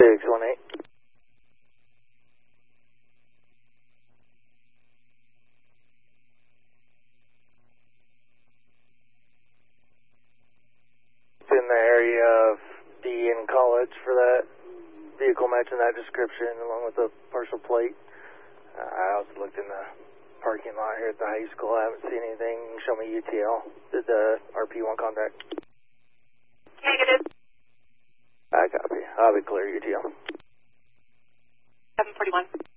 618. It's in the area of DN College for that vehicle matching that description along with the partial plate. I also looked in the parking lot here at the high school. I haven't seen anything. Show me UTL. Did the RP1 contact? Negative. I copy. I'll be clear, UTL. 741.